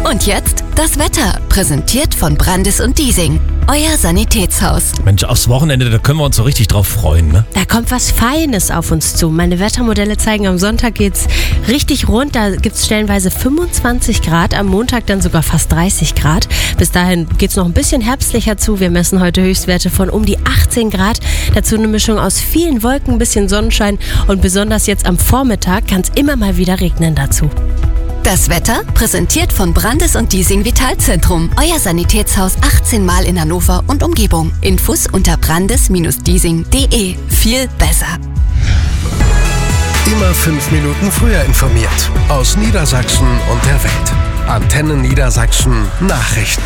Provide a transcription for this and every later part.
Und jetzt das Wetter, präsentiert von Brandis und Diesing, euer Sanitätshaus. Mensch, aufs Wochenende, da können wir uns so richtig drauf freuen, ne? Da kommt was Feines auf uns zu. Meine Wettermodelle zeigen, am Sonntag geht's richtig rund. Da gibt's stellenweise 25 Grad, am Montag dann sogar fast 30 Grad. Bis dahin geht's noch ein bisschen herbstlicher zu. Wir messen heute Höchstwerte von um die 18 Grad. Dazu eine Mischung aus vielen Wolken, ein bisschen Sonnenschein und besonders jetzt am Vormittag kann es immer mal wieder regnen dazu. Das Wetter, präsentiert von Brandis und Diesing Vitalzentrum, euer Sanitätshaus 18 Mal in Hannover und Umgebung. Infos unter brandis-diesing.de. Viel besser. Immer 5 Minuten früher informiert. Aus Niedersachsen und der Welt. Antenne Niedersachsen Nachrichten.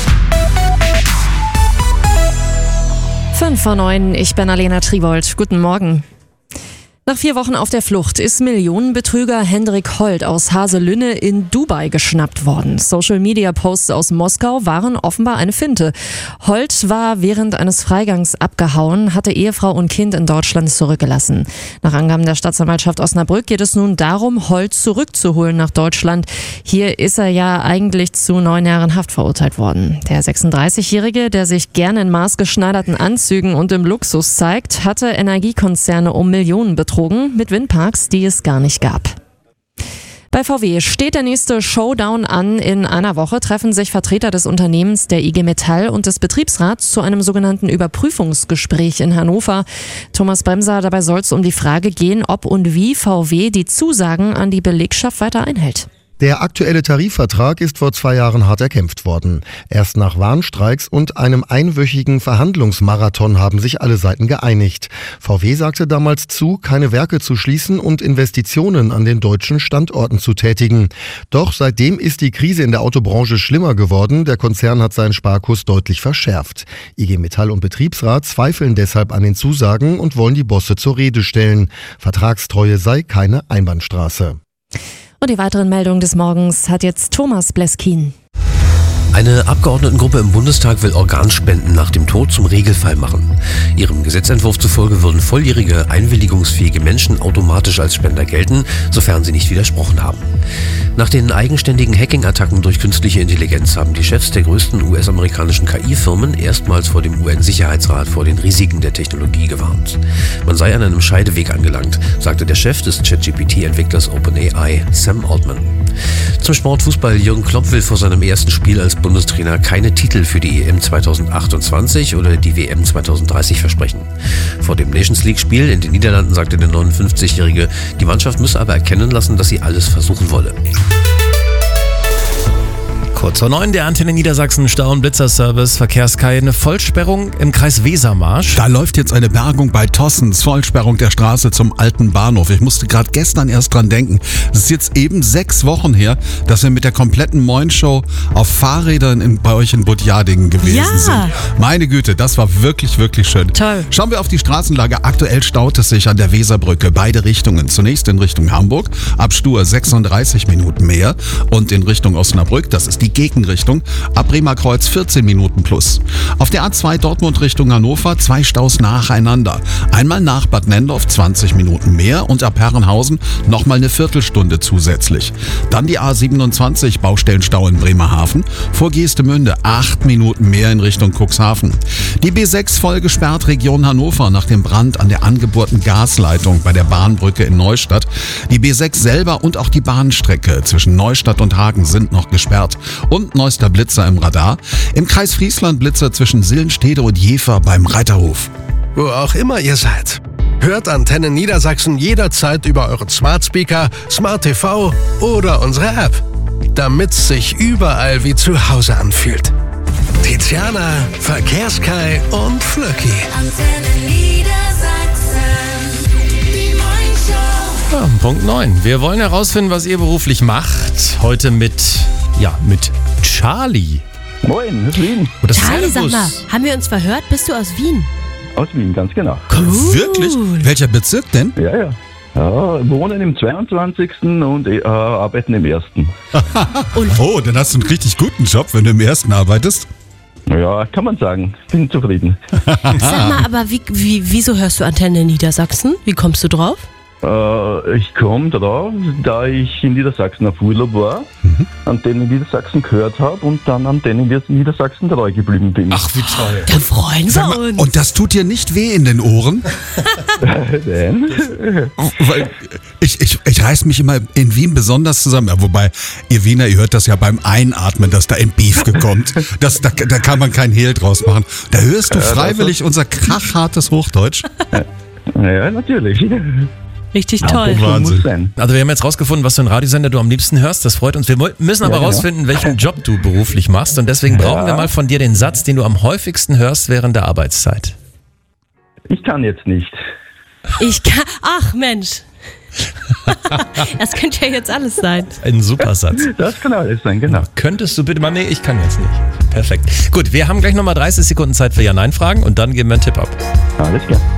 5:09, ich bin Alena Tribold. Guten Morgen. Nach 4 Wochen auf der Flucht ist Millionenbetrüger Hendrik Holt aus Haselünne in Dubai geschnappt worden. Social-Media-Posts aus Moskau waren offenbar eine Finte. Holt war während eines Freigangs abgehauen, hatte Ehefrau und Kind in Deutschland zurückgelassen. Nach Angaben der Staatsanwaltschaft Osnabrück geht es nun darum, Holt zurückzuholen nach Deutschland. Hier ist er ja eigentlich zu 9 Jahren Haft verurteilt worden. Der 36-Jährige, der sich gerne in maßgeschneiderten Anzügen und im Luxus zeigt, hatte Energiekonzerne um Millionen betrogen mit Windparks, die es gar nicht gab. Bei VW steht der nächste Showdown an. In einer Woche treffen sich Vertreter des Unternehmens, der IG Metall und des Betriebsrats zu einem sogenannten Überprüfungsgespräch in Hannover. Thomas Bremser, dabei soll es um die Frage gehen, ob und wie VW die Zusagen an die Belegschaft weiter einhält. Der aktuelle Tarifvertrag ist vor 2 Jahren hart erkämpft worden. Erst nach Warnstreiks und einem einwöchigen Verhandlungsmarathon haben sich alle Seiten geeinigt. VW sagte damals zu, keine Werke zu schließen und Investitionen an den deutschen Standorten zu tätigen. Doch seitdem ist die Krise in der Autobranche schlimmer geworden. Der Konzern hat seinen Sparkurs deutlich verschärft. IG Metall und Betriebsrat zweifeln deshalb an den Zusagen und wollen die Bosse zur Rede stellen. Vertragstreue sei keine Einbahnstraße. Und die weiteren Meldungen des Morgens hat jetzt Thomas Bleskin. Eine Abgeordnetengruppe im Bundestag will Organspenden nach dem Tod zum Regelfall machen. Ihrem Gesetzentwurf zufolge würden volljährige, einwilligungsfähige Menschen automatisch als Spender gelten, sofern sie nicht widersprochen haben. Nach den eigenständigen Hacking-Attacken durch künstliche Intelligenz haben die Chefs der größten US-amerikanischen KI-Firmen erstmals vor dem UN-Sicherheitsrat vor den Risiken der Technologie gewarnt. Man sei an einem Scheideweg angelangt, sagte der Chef des ChatGPT-Entwicklers OpenAI, Sam Altman. Zum Sport Fußball. Jürgen Klopp will vor seinem ersten Spiel als Bundestrainer keine Titel für die EM 2028 oder die WM 2030 versprechen. Vor dem Nations-League-Spiel in den Niederlanden sagte der 59-Jährige, die Mannschaft müsse aber erkennen lassen, dass sie alles versuchen wolle. Kurz vor 9, der Antenne Niedersachsen Stau- und Blitzerservice, Verkehrskei, eine Vollsperrung im Kreis Wesermarsch. Da läuft jetzt eine Bergung bei Tossens, Vollsperrung der Straße zum alten Bahnhof. Ich musste gerade gestern erst dran denken. Es ist jetzt eben 6 Wochen her, dass wir mit der kompletten Moin-Show auf Fahrrädern bei euch in Budjadingen gewesen sind. Meine Güte, das war wirklich, wirklich schön. Toll. Schauen wir auf die Straßenlage. Aktuell staut es sich an der Weserbrücke, beide Richtungen. Zunächst in Richtung Hamburg, ab Stur 36 Minuten mehr. Und in Richtung Osnabrück, das ist die Gegenrichtung, ab Bremer Kreuz 14 Minuten plus. Auf der A2 Dortmund Richtung Hannover 2 Staus nacheinander. Einmal nach Bad Nendorf 20 Minuten mehr und ab Herrenhausen nochmal eine Viertelstunde zusätzlich. Dann die A27 Baustellenstau in Bremerhaven, vor Geestemünde 8 Minuten mehr in Richtung Cuxhaven. Die B6 voll gesperrt Region Hannover nach dem Brand an der angebohrten Gasleitung bei der Bahnbrücke in Neustadt. Die B6 selber und auch die Bahnstrecke zwischen Neustadt und Hagen sind noch gesperrt. Und neuester Blitzer im Radar. Im Kreis Friesland Blitzer zwischen Sillenstede und Jever beim Reiterhof. Wo auch immer ihr seid. Hört Antenne Niedersachsen jederzeit über euren Smart Speaker, Smart TV oder unsere App. Damit's sich überall wie zu Hause anfühlt. Tiziana, Verkehrskei und Flöcki. Antenne Niedersachsen, die Moin-Show. Ja, Punkt 9. Wir wollen herausfinden, was ihr beruflich macht. Heute mit Charlie. Moin, das ist Wien. Und das Charlie, ist sag mal, haben wir uns verhört? Bist du aus Wien? Aus Wien, ganz genau. Wirklich? Welcher Bezirk denn? Ja. Wohnen im 22. und arbeiten im 1. Oh, dann hast du einen richtig guten Job, wenn du im 1. arbeitest. Ja, kann man sagen. Bin zufrieden. Sag mal, aber wieso hörst du Antenne Niedersachsen? Wie kommst du drauf? Ich komme drauf, da ich in Niedersachsen auf Urlaub war, an den in Niedersachsen gehört habe und dann an den in Niedersachsen treu geblieben bin. Ach, wie toll. Da freuen Sag wir mal, uns. und das tut dir nicht weh in den Ohren? Nein. Weil ich reiß mich immer in Wien besonders zusammen. Ja, wobei, ihr Wiener, ihr hört das ja beim Einatmen, dass da ein Beef kommt. Da kann man kein Hehl draus machen. Da hörst du freiwillig unser krachhartes Hochdeutsch. Ja, natürlich. Richtig toll. Wahnsinn. Muss sein. Also wir haben jetzt rausgefunden, was für einen Radiosender du am liebsten hörst. Das freut uns. Wir müssen aber rausfinden, welchen Job du beruflich machst. Und deswegen brauchen wir mal von dir den Satz, den du am häufigsten hörst während der Arbeitszeit. Ich kann jetzt nicht. Ach Mensch. Das könnte ja jetzt alles sein. Ein super Satz. Das kann alles sein, genau. Könntest du bitte mal... Nee, ich kann jetzt nicht. Perfekt. Gut, wir haben gleich nochmal 30 Sekunden Zeit für Ja-Nein-Fragen und dann geben wir einen Tipp ab. Alles klar.